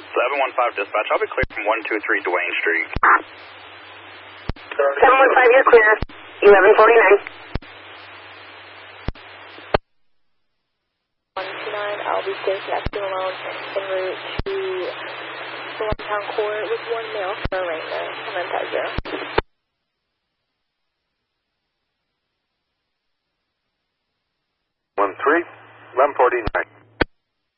1115 dispatch, I'll be clear from 123 Duane Street. 715, you're clear. 1149. 129, I'll be station acting alone en route to Town Court with one male for arraignment. And then type 0. 13, 1149.